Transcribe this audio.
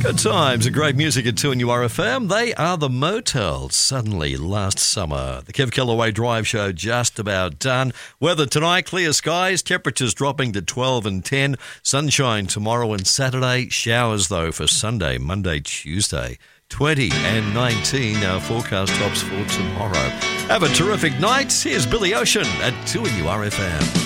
Good times and great music at 2NURFM. They are the Motels. Suddenly, last summer. The Kev Kellaway Drive Show just about done. Weather tonight, clear skies. Temperatures dropping to 12 and 10. Sunshine tomorrow and Saturday. Showers, though, for Sunday, Monday, Tuesday. 20 and 19, our forecast tops for tomorrow. Have a terrific night. Here's Billy Ocean at 2NURFM.